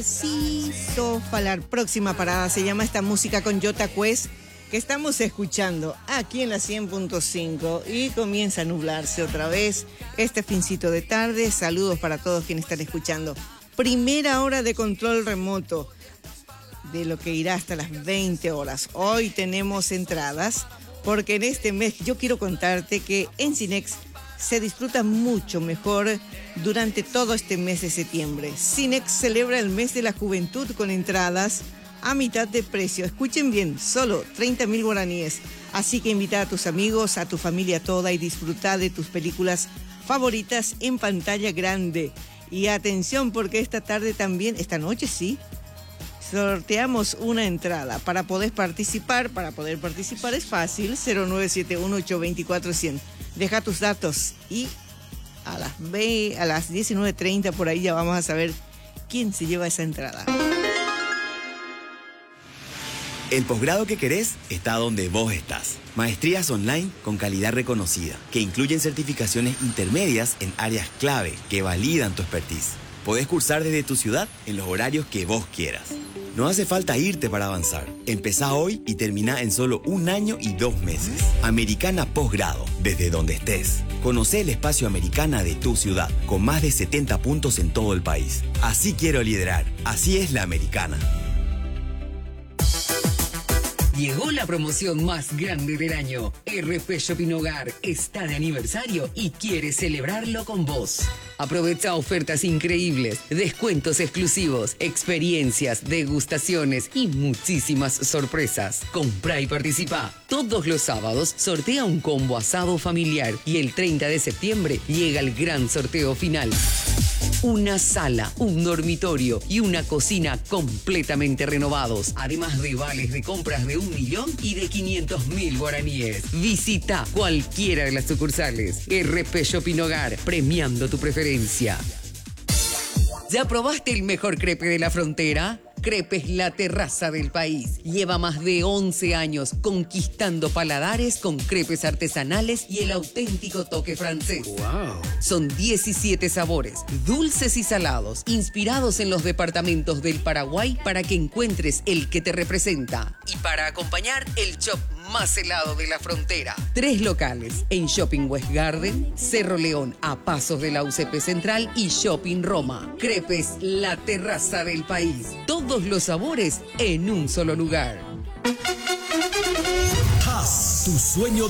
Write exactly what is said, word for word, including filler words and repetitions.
Sí, Sofalar. Próxima parada se llama esta música con Jota Quest, que estamos escuchando aquí en la cien punto cinco y comienza a nublarse otra vez este fincito de tarde. Saludos para todos quienes están escuchando. Primera hora de control remoto de lo que irá hasta las veinte horas. Hoy tenemos entradas porque en este mes yo quiero contarte que en Cinex se disfruta mucho mejor durante todo este mes de septiembre. Cinex celebra el mes de la juventud con entradas a mitad de precio. Escuchen bien, solo treinta mil guaraníes. Así que invita a tus amigos, a tu familia toda y disfruta de tus películas favoritas en pantalla grande. Y atención, porque esta tarde también, esta noche sí, sorteamos una entrada. Para poder participar, para poder participar es fácil, cero nueve siete uno ocho dos cuatro cero cero. Deja tus datos y a las, ve, a las diecinueve treinta por ahí ya vamos a saber quién se lleva esa entrada. El posgrado que querés está donde vos estás. Maestrías online con calidad reconocida, que incluyen certificaciones intermedias en áreas clave que validan tu expertise. Podés cursar desde tu ciudad en los horarios que vos quieras. No hace falta irte para avanzar. Empezá hoy y termina en solo un año y dos meses. Americana Posgrado, desde donde estés. Conocé el espacio Americana de tu ciudad, con más de setenta puntos en todo el país. Así quiero liderar. Así es la Americana. Llegó la promoción más grande del año. R P Shopping Hogar está de aniversario y quiere celebrarlo con vos. Aprovecha ofertas increíbles, descuentos exclusivos, experiencias, degustaciones y muchísimas sorpresas. Comprá y participa. Todos los sábados sortea un combo asado familiar y el treinta de septiembre llega el gran sorteo final. Una sala, un dormitorio y una cocina completamente renovados, además de vales de compras de un millón y de quinientos mil guaraníes. Visita cualquiera de las sucursales. R P Shopping Hogar, premiando tu preferencia. ¿Ya probaste el mejor crepe de la frontera? Crepes La Terraza del País. Lleva más de once años conquistando paladares con crepes artesanales y el auténtico toque francés. Wow. Son diecisiete sabores, dulces y salados, inspirados en los departamentos del Paraguay para que encuentres el que te representa. Y para acompañar, el chop más helado de la frontera. Tres locales en Shopping West Garden, Cerro León a pasos de la U C P Central y Shopping Roma. Crepes La Terraza del País. Todos los sabores en un solo lugar. Haz tu sueño